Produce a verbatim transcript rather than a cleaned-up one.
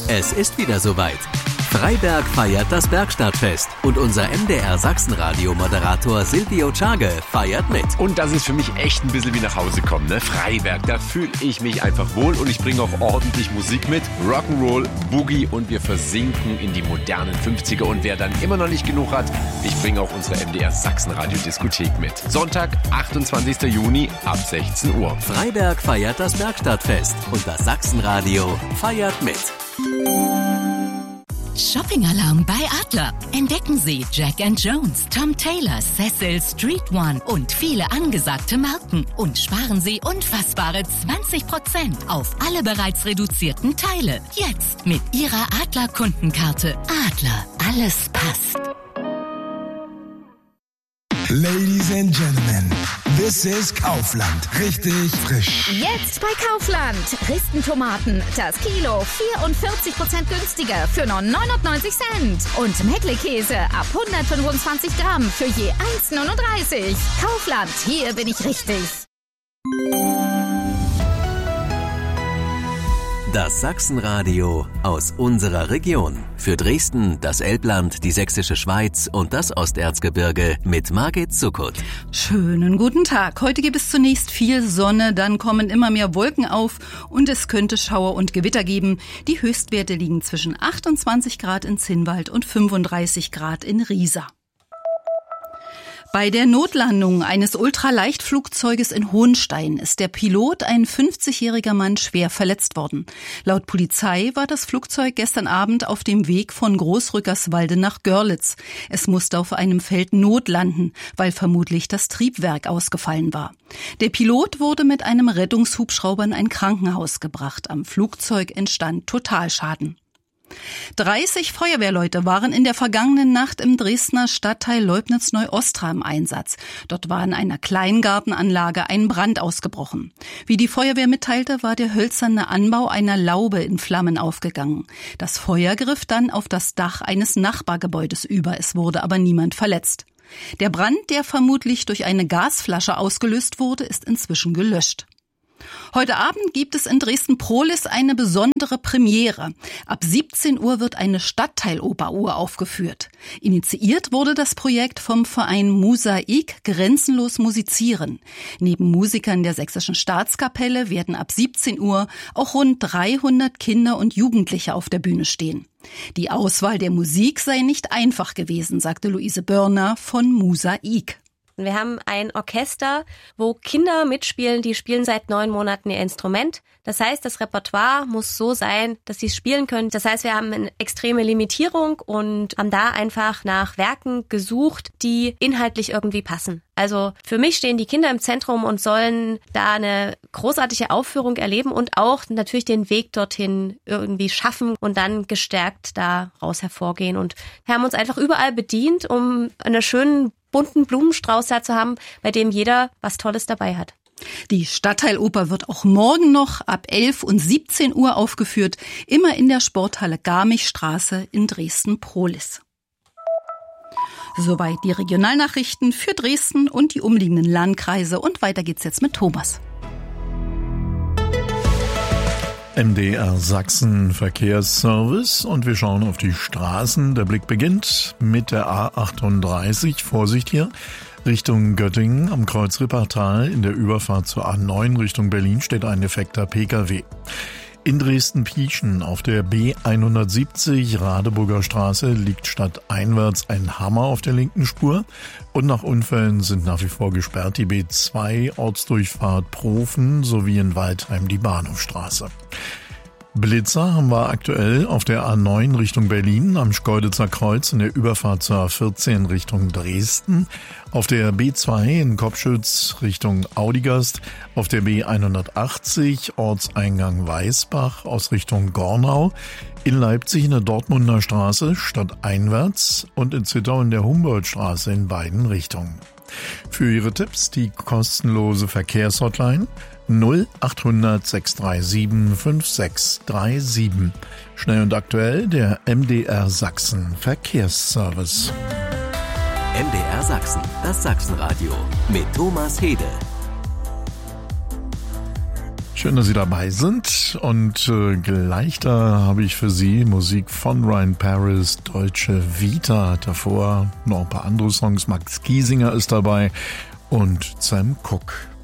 Es ist wieder soweit. Freiberg feiert das Bergstadtfest und unser M D R Sachsenradio-Moderator Silvio Czage feiert mit. Und das ist für mich echt ein bisschen wie nach Hause kommen, ne? Freiberg, da fühle ich mich einfach wohl und ich bringe auch ordentlich Musik mit. Rock'n'Roll, Boogie und wir versinken in die modernen fünfziger. Und wer dann immer noch nicht genug hat, ich bringe auch unsere M D R Sachsenradio-Diskothek mit. Sonntag, achtundzwanzigster Juni ab sechzehn Uhr. Freiberg feiert das Bergstadtfest und das Sachsenradio feiert mit. Shopping-Alarm bei Adler. Entdecken Sie Jack and Jones, Tom Taylor, Cecil, Street One und viele angesagte Marken. Und sparen Sie unfassbare zwanzig Prozent auf alle bereits reduzierten Teile. Jetzt mit Ihrer Adler-Kundenkarte. Adler, alles passt. Ladies and Gentlemen, this is Kaufland. Richtig frisch. Jetzt bei Kaufland. Dresden-Tomaten. Das Kilo vierundvierzig Prozent günstiger für nur neunundneunzig Cent. Und Mettler-Käse ab hundertfünfundzwanzig Gramm für je eins neununddreißig. Kaufland, hier bin ich richtig. Das Sachsenradio aus unserer Region. Für Dresden, das Elbland, die Sächsische Schweiz und das Osterzgebirge mit Margit Zuckut. Schönen guten Tag. Heute gibt es zunächst viel Sonne, dann kommen immer mehr Wolken auf und es könnte Schauer und Gewitter geben. Die Höchstwerte liegen zwischen achtundzwanzig Grad in Zinnwald und fünfunddreißig Grad in Riesa. Bei der Notlandung eines Ultraleichtflugzeuges in Hohenstein ist der Pilot, ein fünfzigjähriger Mann, schwer verletzt worden. Laut Polizei war das Flugzeug gestern Abend auf dem Weg von Großrückerswalde nach Görlitz. Es musste auf einem Feld notlanden, weil vermutlich das Triebwerk ausgefallen war. Der Pilot wurde mit einem Rettungshubschrauber in ein Krankenhaus gebracht. Am Flugzeug entstand Totalschaden. dreißig Feuerwehrleute waren in der vergangenen Nacht im Dresdner Stadtteil Leubnitz-Neu-Ostra im Einsatz. Dort war in einer Kleingartenanlage ein Brand ausgebrochen. Wie die Feuerwehr mitteilte, war der hölzerne Anbau einer Laube in Flammen aufgegangen. Das Feuer griff dann auf das Dach eines Nachbargebäudes über, es wurde aber niemand verletzt. Der Brand, der vermutlich durch eine Gasflasche ausgelöst wurde, ist inzwischen gelöscht. Heute Abend gibt es in Dresden-Prohlis eine besondere Premiere. Ab siebzehn Uhr wird eine Stadtteiloper uraufgeführt. Initiiert wurde das Projekt vom Verein Mosaik Grenzenlos musizieren. Neben Musikern der Sächsischen Staatskapelle werden ab siebzehn Uhr auch rund dreihundert Kinder und Jugendliche auf der Bühne stehen. Die Auswahl der Musik sei nicht einfach gewesen, sagte Luise Börner von Mosaik. Wir haben ein Orchester, wo Kinder mitspielen, die spielen seit neun Monaten ihr Instrument. Das heißt, das Repertoire muss so sein, dass sie es spielen können. Das heißt, wir haben eine extreme Limitierung und haben da einfach nach Werken gesucht, die inhaltlich irgendwie passen. Also für mich stehen die Kinder im Zentrum und sollen da eine großartige Aufführung erleben und auch natürlich den Weg dorthin irgendwie schaffen und dann gestärkt daraus hervorgehen. Und wir haben uns einfach überall bedient, um einen schönen bunten Blumenstrauß da zu haben, bei dem jeder was Tolles dabei hat. Die Stadtteiloper wird auch morgen noch ab elf und siebzehn Uhr aufgeführt, immer in der Sporthalle Garmichstraße in Dresden-Prohlis. Soweit die Regionalnachrichten für Dresden und die umliegenden Landkreise. Und weiter geht's jetzt mit Thomas. M D R Sachsen Verkehrsservice und wir schauen auf die Straßen. Der Blick beginnt mit der A achtunddreißig. Vorsicht hier, Richtung Göttingen am Kreuz Rippertal. In der Überfahrt zur A neun Richtung Berlin steht ein defekter P K W. In Dresden-Pieschen auf der B hundertsiebzig Radeburger Straße liegt stadteinwärts ein Hammer auf der linken Spur. Und nach Unfällen sind nach wie vor gesperrt die B zwei Ortsdurchfahrt Profen sowie in Waldheim die Bahnhofstraße. Blitzer haben wir aktuell auf der A neun Richtung Berlin, am Schkeuditzer Kreuz in der Überfahrt zur A vierzehn Richtung Dresden, auf der B zwei in Kopschütz Richtung Audigast, auf der B hundertachtzig Ortseingang Weißbach aus Richtung Gornau, in Leipzig in der Dortmunder Straße stadteinwärts und in Zittau in der Humboldtstraße in beiden Richtungen. Für Ihre Tipps die kostenlose Verkehrshotline null achthundert sechs drei sieben fünf sechs drei sieben. Schnell und aktuell der M D R Sachsen Verkehrsservice. M D R Sachsen, das Sachsenradio mit Thomas Hede. Schön, dass Sie dabei sind und äh, gleich da habe ich für Sie Musik von Ryan Paris, Deutsche Vita. Davor noch ein paar andere Songs. Max Giesinger ist dabei und Sam Cooke.